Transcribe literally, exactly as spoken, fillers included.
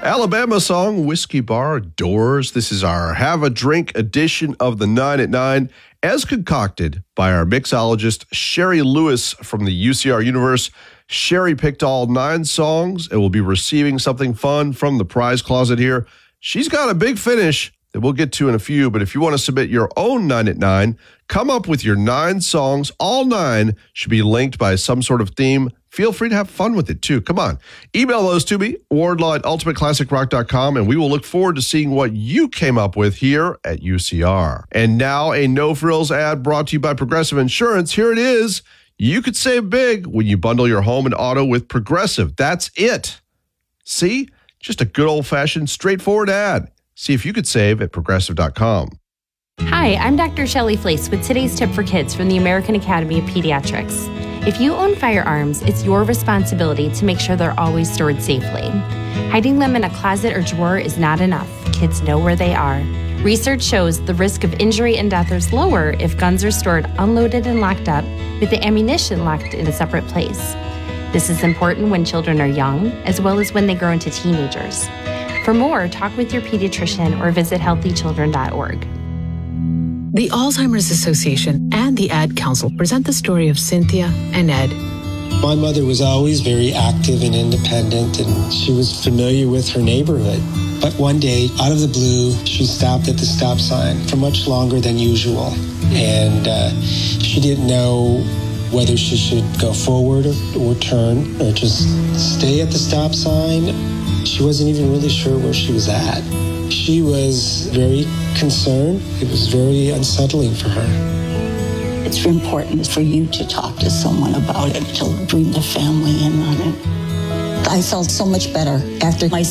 Alabama song, Whiskey Bar Doors. This is our Have a Drink edition of the nine at nine, as concocted by our mixologist, Sherry Lewis from the U C R universe. Sherry picked all nine songs and will be receiving something fun from the prize closet here. She's got a big finish that we'll get to in a few, but if you want to submit your own nine at nine, come up with your nine songs. All nine should be linked by some sort of theme. Feel free to have fun with it, too. Come on. Email those to me, wardlaw at ultimate classic rock dot com, and we will look forward to seeing what you came up with here at U C R. And now a no-frills ad brought to you by Progressive Insurance. Here it is. You could save big when you bundle your home and auto with Progressive. That's it. See? Just a good old-fashioned, straightforward ad. See if you could save at progressive dot com. Hi, I'm Doctor Shelley Flace with today's tip for kids from the American Academy of Pediatrics. If you own firearms, it's your responsibility to make sure they're always stored safely. Hiding them in a closet or drawer is not enough. Kids know where they are. Research shows the risk of injury and death is lower if guns are stored unloaded and locked up, with the ammunition locked in a separate place. This is important when children are young, as well as when they grow into teenagers. For more, talk with your pediatrician or visit healthy children dot org. The Alzheimer's Association and the Ad Council present the story of Cynthia and Ed. My mother was always very active and independent, and she was familiar with her neighborhood. But one day, out of the blue, she stopped at the stop sign for much longer than usual. And uh, she didn't know whether she should go forward or, or turn or just stay at the stop sign. She wasn't even really sure where she was at. She was very concerned. It was very unsettling for her. It's important for you to talk to someone about it, to bring the family in on it. I felt so much better after my